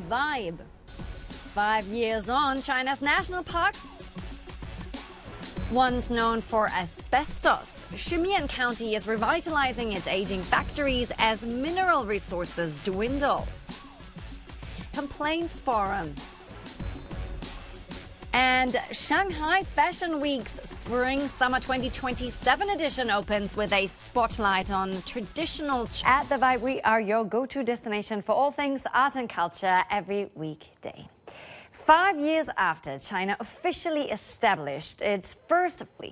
vibe. 5 years on, China's national park, once known for asbestos, Shimian County is revitalizing its aging factories as mineral resources dwindle. Complaints Forum. And Shanghai Fashion Week's Spring-Summer 2027 edition opens with a spotlight on traditional. At The Vibe, we are your go-to destination for all things art and culture every weekday. 5 years after China officially established its first fleet.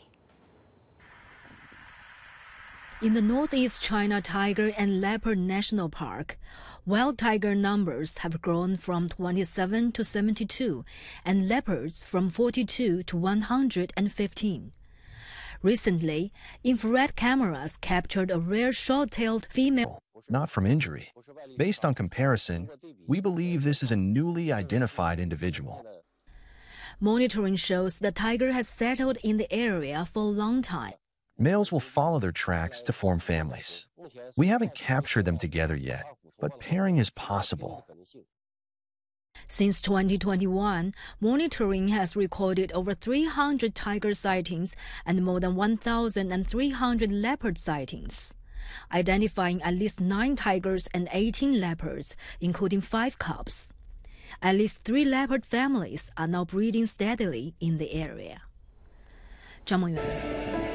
In the Northeast China Tiger and Leopard National Park, wild tiger numbers have grown from 27 to 72 and leopards from 42 to 115. Recently, infrared cameras captured a rare short-tailed female. Not from injury. Based on comparison, we believe this is a newly identified individual. Monitoring shows the tiger has settled in the area for a long time. Males will follow their tracks to form families. We haven't captured them together yet, but pairing is possible. Since 2021, monitoring has recorded over 300 tiger sightings and more than 1,300 leopard sightings, identifying at least 9 tigers and 18 leopards, including 5 cubs. At least 3 leopard families are now breeding steadily in the area. 张梦圆